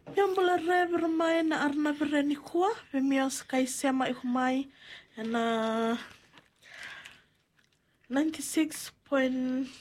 Yambula rever mai na arna vereni kua, ve mios kai sema iku mai na 96.9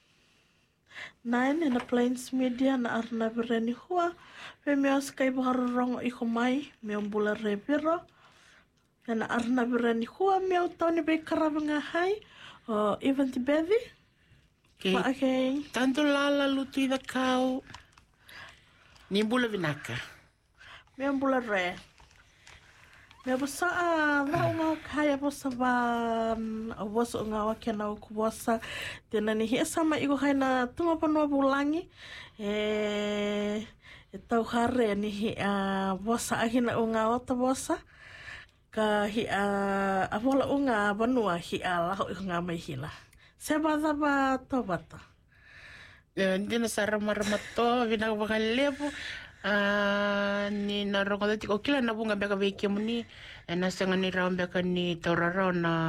na Plains Media na arna vereni hua, ve mios kai baharorongo iku mai, miambula revero, na arna vereni hua, miau tauni bei karavanga hai, o even ti bevi. Okay. Tanto lala lutu i da kau. Ni bula vinaka. Miambula re. Mea bosa la unga kaya bosa van a bosa unga wake na uku bosa tena ni hia sama iku hai na tunga panua bulangi e tau hare ni hia bosa ahina unga ota bosa ka hia avola unga banua hia laho iku ngā mai hila. Seba ba tobata. Dina sa rama-rama to vinaka wakalepo. Ni na rongo dati ko kila na bunga beka veke muni na sanga ni rao beka ni taurarao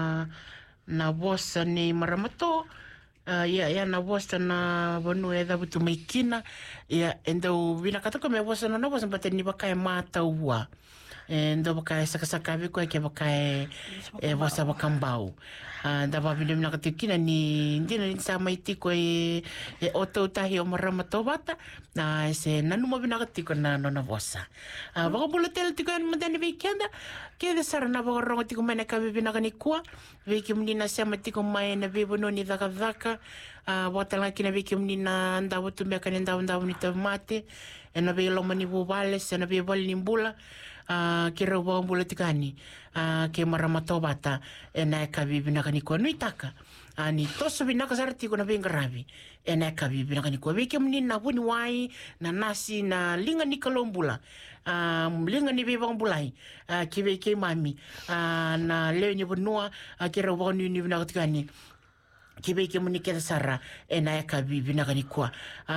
na bosa ni maramato ya na bosa na bonu eda butu meikina ya endo vina katoko me bosa na bosa pate ni baka e mata ua endo baka e saka viko e ke baka e bosa baka mbau da ba vina mina katikina ni ndina ni sa mai tiko e oto tahi o maramato bata na se nanu mo vina katiko na nona bosa baka bula tele tiko en mandani weekenda ke de sara na baka rongo tiko mena ka vina ka ni kua veki mni na se ma tiko mai na bebo no ni daka bota la kina veki mni na ndawo tu meka ni ndawo ni tomate na be lo mani bubale se na be bol ni mbula ke ro bo mbula tikani ke maramato bata na ka vina ka ni kua nui taka ani toso vinaka sarti ko na benga ravi ena ka bi vinaka ni ko veke mni na buni wai na nasi na linga ni kalombula linga ni bebang bulai ki veke mami na leo ni bunua ki ro bo ni vinaka tikani ki veke mni ke sara ena ka bi vinaka ni ko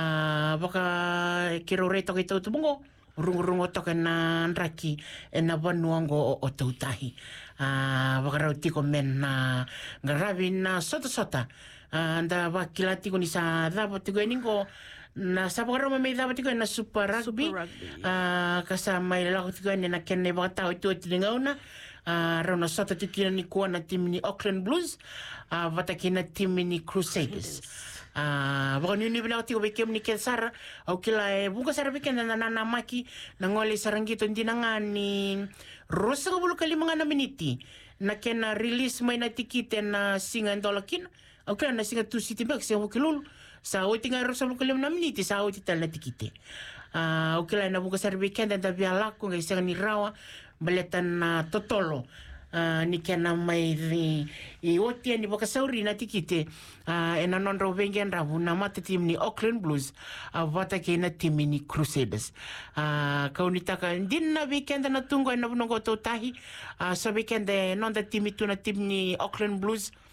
baka ki ro reto ki tau tumungo rungo toka na raki na vanuango o tautahi baka rau tiko men na ngaravi na sota da wakila tiko ni sa dhaba tiko eningo na sa baka rau me dhaba tiko na super rugby kasa mai lako tiko na kene baka tau itu tilingauna rau na sota tiko ni kua na tim ni Auckland Blues vataki na tim ni Crusaders baka ni bina tiko beke mni ke sara au kila e buka sara beke na nana maki na ngole sarangito ndinanga ni rosa ko kali mga na miniti na kena release mai na tikite na singa $1 kina au kila na singa 2 city bags ya kilul sa o tinga rosa kali na miniti sa o tital na tikite au kila na buka sara beke na da bia lako ngai singa ni rawa baletan na totolo ni kena mai i otia ni baka sauri na tikite na non ro vengen rabu na mata tim ni Auckland Blues vata ke na tim ni Crusaders kaunitaka din na weekend na tungo na bunongo to tahi sa weekend non da tim itu na tim ni Auckland Blues